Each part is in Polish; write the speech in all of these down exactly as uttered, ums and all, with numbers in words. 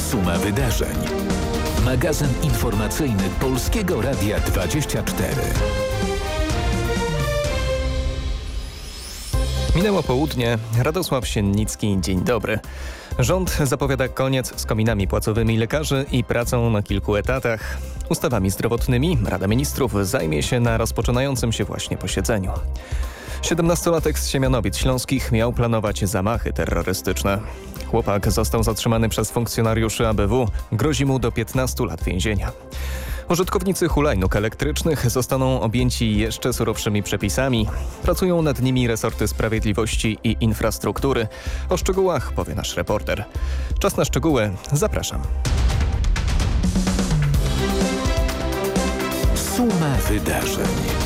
Suma wydarzeń. Magazyn informacyjny Polskiego Radia dwadzieścia cztery. Minęło południe. Radosław Siennicki, dzień dobry. Rząd zapowiada koniec z kominami płacowymi lekarzy i pracą na kilku etatach. Ustawami zdrowotnymi Rada Ministrów zajmie się na rozpoczynającym się właśnie posiedzeniu. siedemnastolatek z Siemianowic Śląskich miał planować zamachy terrorystyczne. Chłopak został zatrzymany przez funkcjonariuszy A B W. Grozi mu do piętnastu lat więzienia. Użytkownicy hulajnóg elektrycznych zostaną objęci jeszcze surowszymi przepisami. Pracują nad nimi resorty sprawiedliwości i infrastruktury. O szczegółach powie nasz reporter. Czas na szczegóły. Zapraszam. Suma wydarzeń.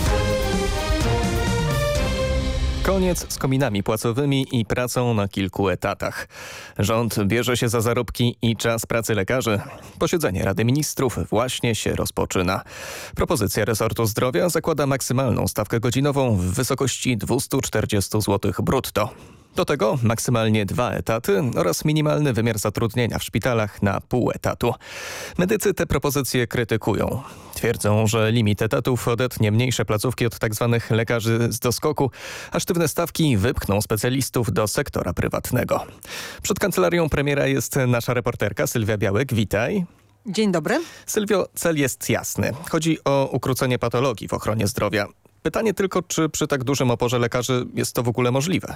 Koniec z kominami płacowymi i pracą na kilku etatach. Rząd bierze się za zarobki i czas pracy lekarzy. Posiedzenie Rady Ministrów właśnie się rozpoczyna. Propozycja resortu zdrowia zakłada maksymalną stawkę godzinową w wysokości dwieście czterdzieści złotych brutto. Do tego maksymalnie dwa etaty oraz minimalny wymiar zatrudnienia w szpitalach na pół etatu. Medycy te propozycje krytykują. Twierdzą, że limit etatów odetnie mniejsze placówki od tzw. lekarzy z doskoku, a sztywne stawki wypchną specjalistów do sektora prywatnego. Przed kancelarią premiera jest nasza reporterka Sylwia Białek. Witaj. Dzień dobry. Sylwio, cel jest jasny. Chodzi o ukrócenie patologii w ochronie zdrowia. Pytanie tylko, czy przy tak dużym oporze lekarzy jest to w ogóle możliwe?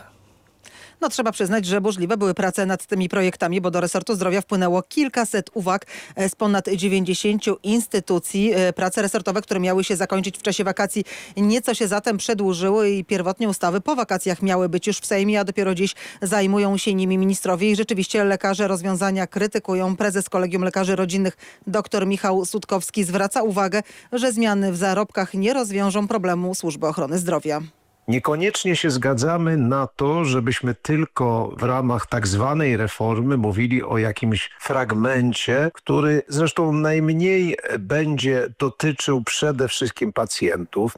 No trzeba przyznać, że burzliwe były prace nad tymi projektami, bo do resortu zdrowia wpłynęło kilkaset uwag z ponad dziewięćdziesięciu instytucji. Prace resortowe, które miały się zakończyć w czasie wakacji, nieco się zatem przedłużyły i pierwotnie ustawy po wakacjach miały być już w Sejmie, a dopiero dziś zajmują się nimi ministrowie. I rzeczywiście lekarze rozwiązania krytykują. Prezes Kolegium Lekarzy Rodzinnych dr Michał Sutkowski zwraca uwagę, że zmiany w zarobkach nie rozwiążą problemu służby ochrony zdrowia. Niekoniecznie się zgadzamy na to, żebyśmy tylko w ramach tak zwanej reformy mówili o jakimś fragmencie, który zresztą najmniej będzie dotyczył przede wszystkim pacjentów.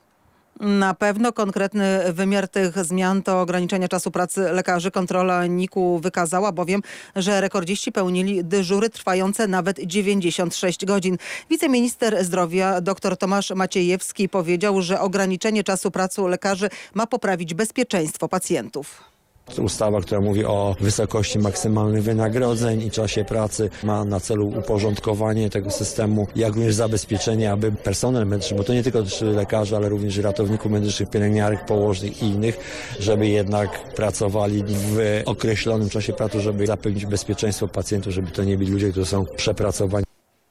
Na pewno konkretny wymiar tych zmian to ograniczenie czasu pracy lekarzy. Kontrola N I K u wykazała bowiem, że rekordziści pełnili dyżury trwające nawet dziewięćdziesiąt sześć godzin. Wiceminister zdrowia dr Tomasz Maciejewski powiedział, że ograniczenie czasu pracy lekarzy ma poprawić bezpieczeństwo pacjentów. Ustawa, która mówi o wysokości maksymalnych wynagrodzeń i czasie pracy, ma na celu uporządkowanie tego systemu, jak również zabezpieczenie, aby personel medyczny, bo to nie tylko lekarze, ale również ratowników medycznych, pielęgniarek, położnych i innych, żeby jednak pracowali w określonym czasie pracy, żeby zapewnić bezpieczeństwo pacjentów, żeby to nie byli ludzie, którzy są przepracowani.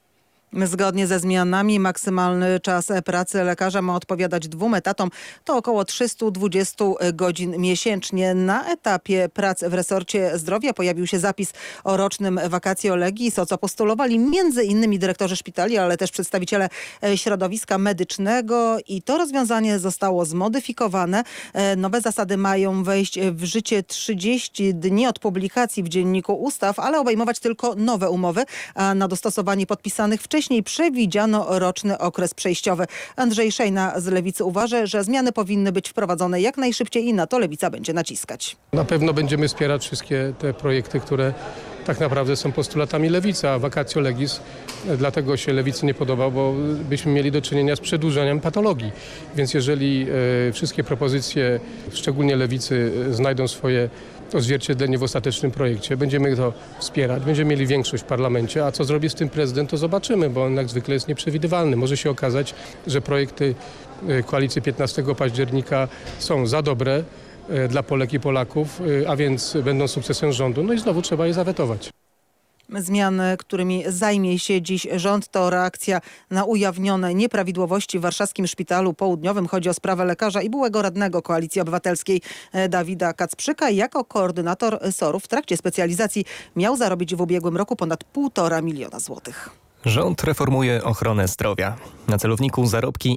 Zgodnie ze zmianami maksymalny czas pracy lekarza ma odpowiadać dwóm etatom. To około trzysta dwadzieścia godzin miesięcznie. Na etapie prac w resorcie zdrowia pojawił się zapis o rocznym vacatio legis, o co postulowali między innymi dyrektorzy szpitali, ale też przedstawiciele środowiska medycznego i to rozwiązanie zostało zmodyfikowane. Nowe zasady mają wejść w życie trzydzieści dni od publikacji w Dzienniku Ustaw, ale obejmować tylko nowe umowy, a na dostosowanie podpisanych wcześniej Wcześniej przewidziano roczny okres przejściowy. Andrzej Szejna z Lewicy uważa, że zmiany powinny być wprowadzone jak najszybciej i na to Lewica będzie naciskać. Na pewno będziemy wspierać wszystkie te projekty, które tak naprawdę są postulatami Lewicy, a vacatio legis dlatego się Lewicy nie podoba, bo byśmy mieli do czynienia z przedłużeniem patologii. Więc jeżeli e, wszystkie propozycje, szczególnie Lewicy, znajdą swoje odzwierciedlenie w ostatecznym projekcie, będziemy to wspierać, będziemy mieli większość w parlamencie, a co zrobi z tym prezydent, to zobaczymy, bo on jak zwykle jest nieprzewidywalny. Może się okazać, że projekty koalicji piętnastego października są za dobre dla Polek i Polaków, a więc będą sukcesem rządu, no i znowu trzeba je zawetować. Zmiany, którymi zajmie się dziś rząd, to reakcja na ujawnione nieprawidłowości w warszawskim szpitalu południowym. Chodzi o sprawę lekarza i byłego radnego Koalicji Obywatelskiej Dawida Kacprzyka. Jako koordynator S O R-u w trakcie specjalizacji miał zarobić w ubiegłym roku ponad półtora miliona złotych. Rząd reformuje ochronę zdrowia. Na celowniku zarobki